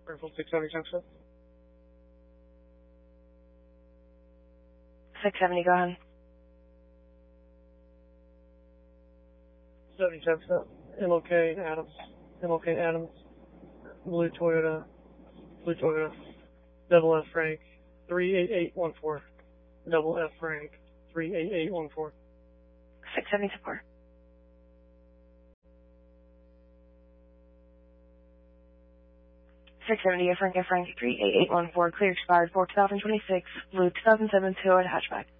Springfield 670 Junction. 670, go ahead. 77 MLK Adams. MLK Adams. Blue Toyota. Double F Frank. 38814. Double F Frank. 38814. 670 support. 670 F Frank 38814, clear expired for 2026, blue 2007 Toyota hatchback.